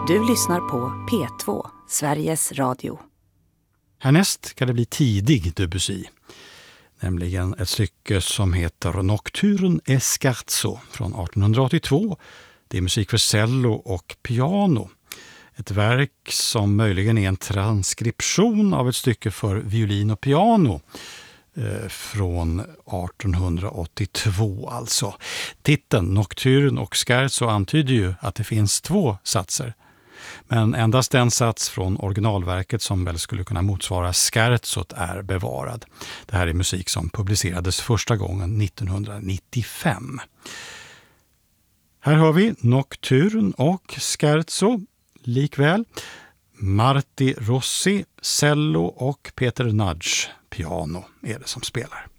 Du lyssnar på P2, Sveriges Radio. Härnäst ska det bli tidig Debussy, nämligen ett stycke som heter Nocturne e Scherzo från 1882. Det är musik för cello och piano. Ett verk som möjligen är en transkription av ett stycke för violin och piano från 1882 alltså. Titeln Nocturne och Scherzo antyder ju att det finns 2 satser. Men endast den sats från originalverket som väl skulle kunna motsvara scherzot är bevarad. Det här är musik som publicerades första gången 1995. Här har vi Nocturne och Scherzo likväl. Marti Rossi, cello och Peter Nudge, piano är det som spelar.